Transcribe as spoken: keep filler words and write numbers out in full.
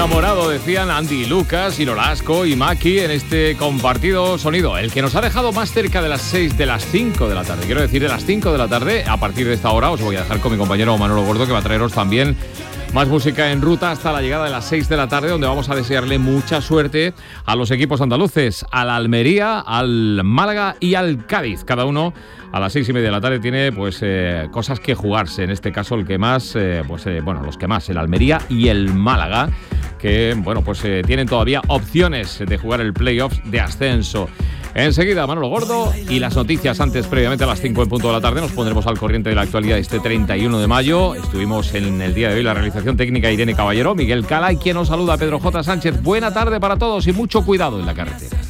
enamorado, decían Andy y Lucas y Nolasco y Maki en este compartido sonido, el que nos ha dejado más cerca de las seis de las cinco de la tarde. Quiero decir, de las cinco de la tarde, a partir de esta hora os voy a dejar con mi compañero Manolo Gordo, que va a traeros también más música en ruta hasta la llegada de las seis de la tarde, donde vamos a desearle mucha suerte a los equipos andaluces, al Almería, al Málaga y al Cádiz. Cada uno a las seis y media de la tarde tiene pues eh, cosas que jugarse. En este caso el que más, eh, pues eh, bueno, los que más, el Almería y el Málaga, que bueno, pues eh, tienen todavía opciones de jugar el playoff de ascenso. Enseguida Manolo Gordo y las noticias antes, previamente a las cinco en punto de la tarde. Nos pondremos al corriente de la actualidad de este treinta y uno de mayo. Estuvimos en el día de hoy la realización técnica Irene Caballero, Miguel Cala y quien nos saluda Pedro J. Sánchez. Buena tarde para todos y mucho cuidado en la carretera.